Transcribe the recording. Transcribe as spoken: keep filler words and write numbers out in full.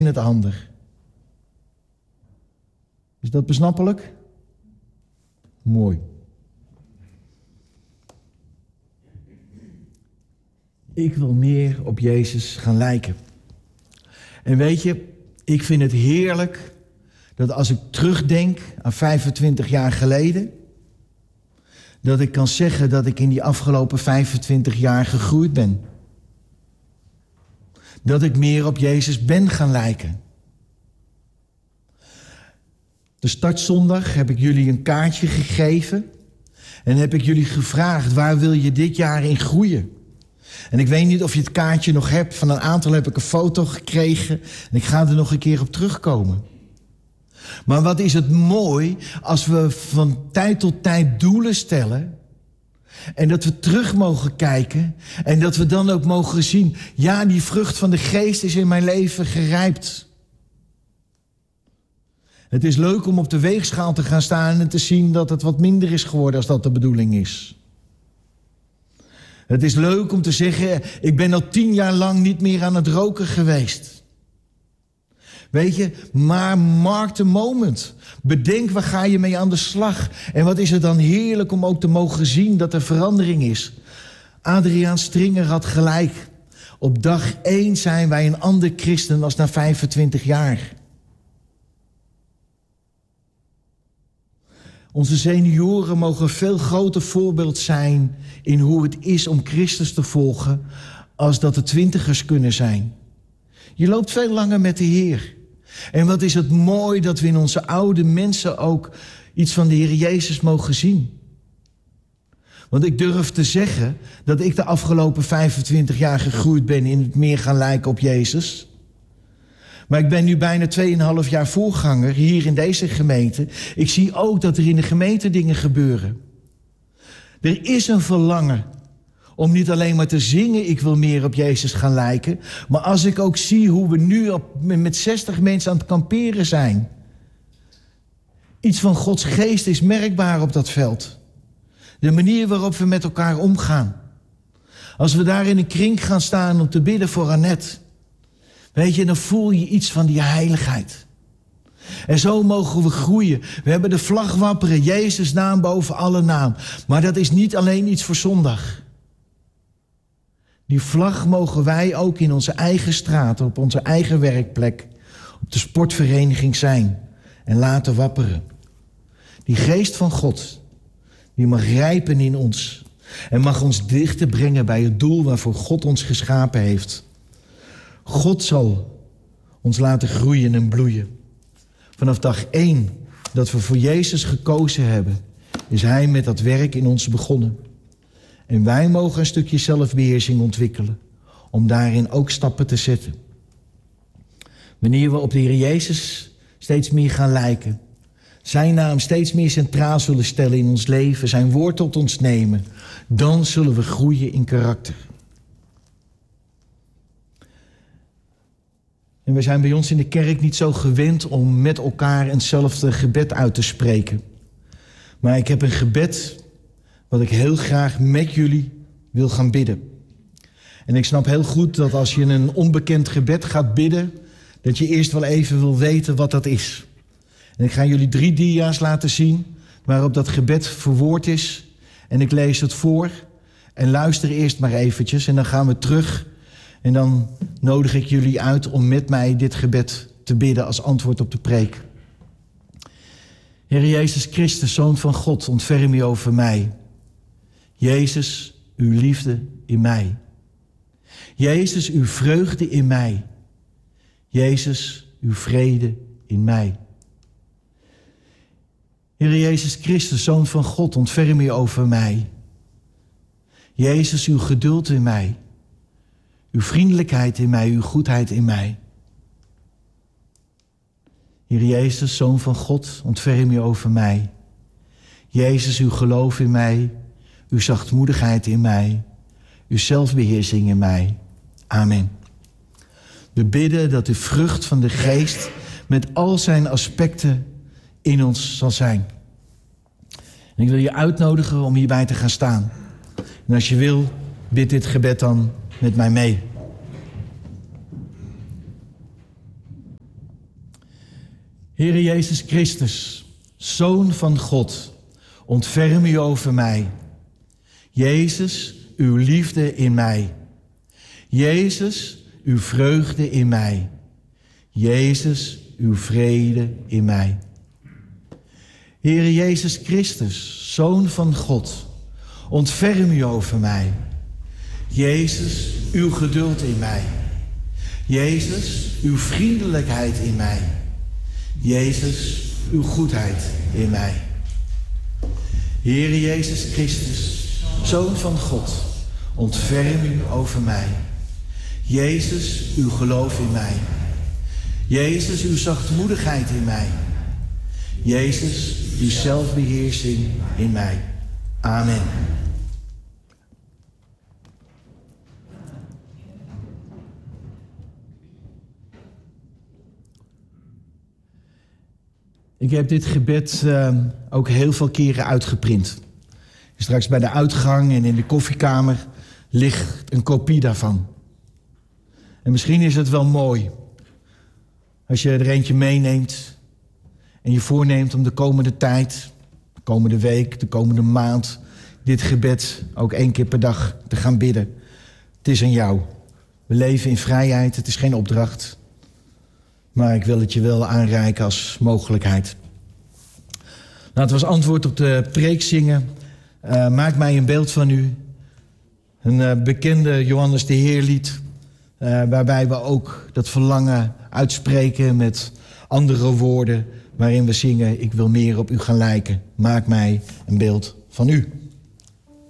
het handig. Is dat besnappelijk? Mooi. Ik wil meer op Jezus gaan lijken. En weet je, ik vind het heerlijk dat als ik terugdenk aan vijfentwintig jaar geleden, dat ik kan zeggen dat ik in die afgelopen vijfentwintig jaar gegroeid ben. Dat ik meer op Jezus ben gaan lijken. De startzondag heb ik jullie een kaartje gegeven en heb ik jullie gevraagd, waar wil je dit jaar in groeien? En ik weet niet of je het kaartje nog hebt. Van een aantal heb ik een foto gekregen. En ik ga er nog een keer op terugkomen. Maar wat is het mooi als we van tijd tot tijd doelen stellen. En dat we terug mogen kijken. En dat we dan ook mogen zien. Ja, die vrucht van de geest is in mijn leven gerijpt. Het is leuk om op de weegschaal te gaan staan en te zien dat het wat minder is geworden als dat de bedoeling is. Het is leuk om te zeggen, ik ben al tien jaar lang niet meer aan het roken geweest. Weet je, maar mark the moment. Bedenk, waar ga je mee aan de slag? En wat is het dan heerlijk om ook te mogen zien dat er verandering is. Adriaan Stringer had gelijk. Op dag één zijn wij een ander christen als na vijfentwintig jaar. Onze senioren mogen een veel groter voorbeeld zijn in hoe het is om Christus te volgen als dat de twintigers kunnen zijn. Je loopt veel langer met de Heer. En wat is het mooi dat we in onze oude mensen ook iets van de Heer Jezus mogen zien. Want ik durf te zeggen dat ik de afgelopen vijfentwintig jaar gegroeid ben in het meer gaan lijken op Jezus. Maar ik ben nu bijna tweeënhalf jaar voorganger hier in deze gemeente. Ik zie ook dat er in de gemeente dingen gebeuren. Er is een verlangen om niet alleen maar te zingen, ik wil meer op Jezus gaan lijken. Maar als ik ook zie hoe we nu op, met zestig mensen aan het kamperen zijn. Iets van Gods geest is merkbaar op dat veld. De manier waarop we met elkaar omgaan. Als we daar in een kring gaan staan om te bidden voor Annette. Weet je, dan voel je iets van die heiligheid. En zo mogen we groeien. We hebben de vlag wapperen, Jezus' naam boven alle naam. Maar dat is niet alleen iets voor zondag. Die vlag mogen wij ook in onze eigen straat, op onze eigen werkplek, op de sportvereniging zijn en laten wapperen. Die geest van God, die mag rijpen in ons en mag ons dichter brengen bij het doel waarvoor God ons geschapen heeft. God zal ons laten groeien en bloeien. Vanaf dag één dat we voor Jezus gekozen hebben, is Hij met dat werk in ons begonnen. En wij mogen een stukje zelfbeheersing ontwikkelen om daarin ook stappen te zetten. Wanneer we op de Heer Jezus steeds meer gaan lijken, zijn naam steeds meer centraal zullen stellen in ons leven, zijn woord tot ons nemen, dan zullen we groeien in karakter. En we zijn bij ons in de kerk niet zo gewend om met elkaar eenzelfde gebed uit te spreken. Maar ik heb een gebed wat ik heel graag met jullie wil gaan bidden. En ik snap heel goed dat als je een onbekend gebed gaat bidden, dat je eerst wel even wil weten wat dat is. En ik ga jullie drie dia's laten zien waarop dat gebed verwoord is. En ik lees het voor en luister eerst maar eventjes en dan gaan we terug. En dan nodig ik jullie uit om met mij dit gebed te bidden als antwoord op de preek. Heer Jezus Christus, Zoon van God, ontferm u over mij. Jezus, uw liefde in mij. Jezus, uw vreugde in mij. Jezus, uw vrede in mij. Heer Jezus Christus, Zoon van God, ontferm u over mij. Jezus, uw geduld in mij. Uw vriendelijkheid in mij, uw goedheid in mij. Heer Jezus, Zoon van God, ontferm u over mij. Jezus, uw geloof in mij, uw zachtmoedigheid in mij, uw zelfbeheersing in mij. Amen. We bidden dat de vrucht van de geest met al zijn aspecten in ons zal zijn. En ik wil je uitnodigen om hierbij te gaan staan. En als je wil, bid dit gebed dan met mij mee. Heere Jezus Christus, Zoon van God, ontferm u over mij. Jezus, uw liefde in mij. Jezus, uw vreugde in mij. Jezus, uw vrede in mij. Heere Jezus Christus, Zoon van God, ontferm u over mij. Jezus, uw geduld in mij. Jezus, uw vriendelijkheid in mij. Jezus, uw goedheid in mij. Heere Jezus Christus, Zoon van God, ontferm u over mij. Jezus, uw geloof in mij. Jezus, uw zachtmoedigheid in mij. Jezus, uw zelfbeheersing in mij. Amen. Ik heb dit gebed uh, ook heel veel keren uitgeprint. Straks bij de uitgang en in de koffiekamer ligt een kopie daarvan. En misschien is het wel mooi als je er eentje meeneemt en je voorneemt om de komende tijd, de komende week, de komende maand, dit gebed ook één keer per dag te gaan bidden. Het is aan jou. We leven in vrijheid, het is geen opdracht. Maar ik wil het je wel aanreiken als mogelijkheid. Laten we als antwoord op de preek zingen. Uh, maak mij een beeld van u. Een uh, bekende Johannes de Heer lied. Uh, waarbij we ook dat verlangen uitspreken met andere woorden. Waarin we zingen, ik wil meer op u gaan lijken. Maak mij een beeld van u.